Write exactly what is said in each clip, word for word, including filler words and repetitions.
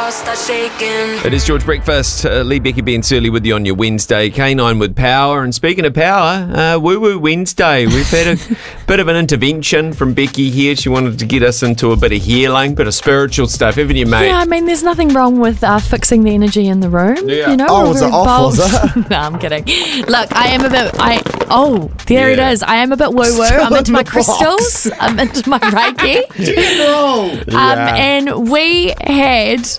all start shaking. It is George Breakfast. Uh, Lee Becky being Surly with you on your Wednesday. K nine with power. And speaking of power, uh, Woo Woo Wednesday. We've had a bit of an intervention from Becky here. She wanted to get us into a bit of healing, bit of spiritual stuff, haven't you, mate? Yeah, I mean, there's nothing wrong with uh, fixing the energy in the room. Yeah. You know, Oh, we're was it very off, bold. was it? No, I'm kidding. Look, I am a bit. I oh, there Yeah. it is. I am a bit woo woo. Still I'm in into my the crystals. I'm into my Reiki. Um, Yeah. and we had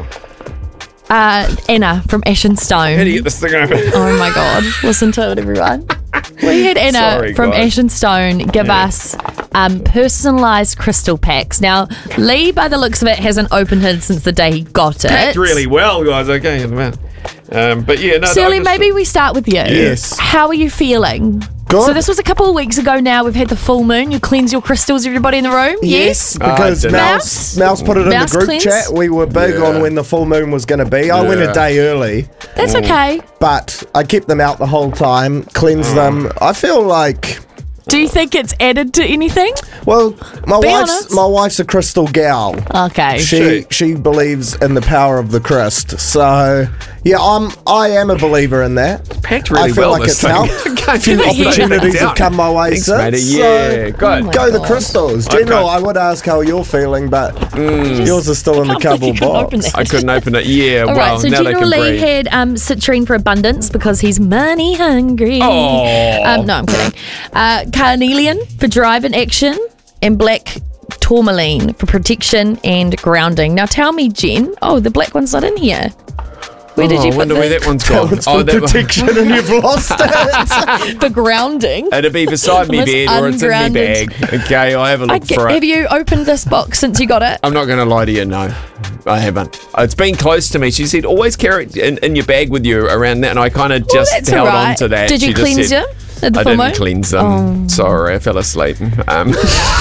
uh, Anna from Ash and Stone. How do you get this thing open? Oh my God. Listen to it, everyone. We had Anna Sorry, from guys. Ash and Stone give Yeah. us um, personalised crystal packs. Now, Lee, by the looks of it, hasn't opened it since the day he got it. Packed really well, guys. Okay, man. Um, but yeah, no. Shirley, I just- maybe we start with you. Yes. How are you feeling? Good. So this was a couple of weeks ago now. We've had the full moon. You cleanse your crystals, everybody in the room? Yes? because I did. Mouse, Mouse put it in Mouse the group cleanse? chat. We were big Yeah. on when the full moon was going to be. I went Yeah. a day early, That's okay. but I kept them out the whole time, cleansed them. I feel like, Do you think it's added to anything? well, my Be wife's honest. my wife's a crystal gal. Okay. She she believes in the power of the crest. So yeah, I'm I am a believer in that. packed really I feel well. like this it's thing. helped. Can't Few get it opportunities down. have come my way Thanks, since. matey. so Yeah, good. Oh my Go the God. crystals. General, Okay. I would ask how you're feeling, but yours is still in the Can't believe cardboard you couldn't open box. that. I couldn't open it. Yeah, All well, right, so now they General can Lee breathe. had um, citrine for abundance because he's money hungry. Oh. Um, no, I'm kidding. Uh, carnelian for drive and action, and black tourmaline for protection and grounding. Now tell me, Jen. Oh, the black one's not in here. Where did Oh, you I put wonder the where that one's That gone. one's Oh, for that one. protection and you've lost it. for grounding? It'll be beside me Almost bed or it's in me ungrounded. bag. Okay, I'll have a I look get, for have it. you opened this box since you got it? I'm not going to lie to you, no. I haven't. It's been close to me. She said, always carry it in, in your bag with you around that, and I kind of Well, just that's held all right. on to that. Did you She just cleanse said, them at the I full didn't moon? cleanse them. Oh. Sorry, I fell asleep. Um,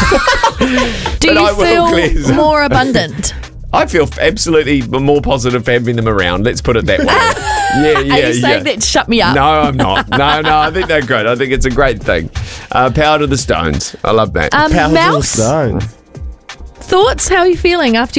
Do But you I will cleanse feel them. more abundant? I feel absolutely more positive for having them around. Let's put it that way. Yeah, yeah, Are you yeah. saying that to shut me up? No, I'm not. No, no, I think they're good. I think it's a great thing. Uh, power to the stones. I love that. Um, Power to the Mouse, stone. thoughts? How are you feeling after